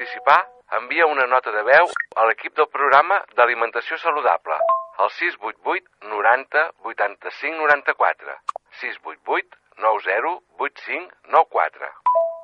participar, envia una nota de veu a l'equip del programa d'alimentació saludable al 688 90 85 94. 688 90 85 94.